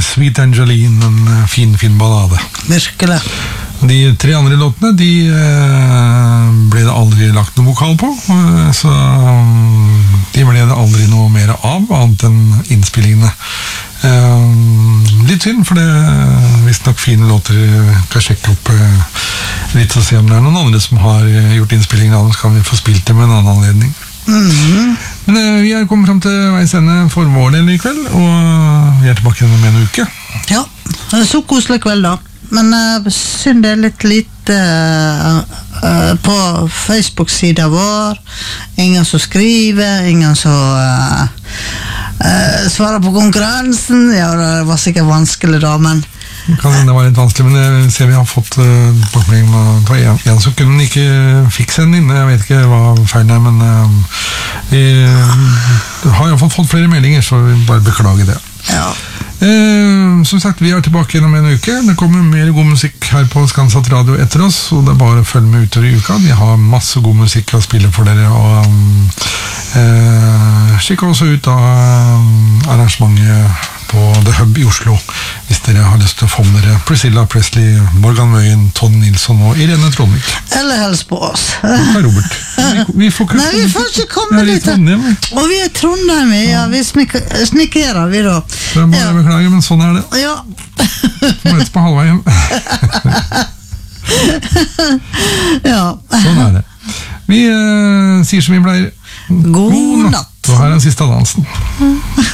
Sweet Angeline, en fin ballade. Virkelig. De 3 andre låtene, de ble det aldri lagt noen vokal på, så de ble det aldri noe mer av, annet enn innspillingene. Litt synd, for det er visst nok fine låter. Kan sjekke opp litt og se om det er noen andre som har gjort innspillingen av dem, så kan vi få spilt dem med en annen anledning. Men vi er kommet frem til veis ende for vår del i kveld, og vi er tilbake igjen om en uke. Ja, det er så koselig kveld da. Men synd det er litt lite på Facebook-siden vår. Ingen som skriver, ingen som svarer på konkurransen. Ja, det var sikkert vanskelig da, men kan det var litt vanskelig, men jeg ser vi har fått bakmelding fra en som kunne ikke fikse den inne. Jeg vet ikke hva feilen er, men vi har i hvert fall fått flere meldinger, så vi bare beklager det. ja. Som sagt, vi er tilbake gjennom en uke. Det kommer mer god musikk her på Skansat Radio etter oss, og det er bare å følge med utover i uka. Vi har masse god musikk å spille for dere, og sjekk også ut av arrangementet på The Hub i Oslo, hvis dere har lyst til å få med dere Priscilla Presley, Morgan Wøyen, Todd Nilsson og Irene Trondvik. Eller helst på oss. Robert. Vi får ikke, Nei, vi får ikke komme dit. Og vi er Trondheim, ja, vi snikerer vi da. Det er bare beklager, men sånn er det. Ja. Møtes på halvveien. ja. Sånn er det. Vi sier som vi pleier. God natt. Og her er siste dansen.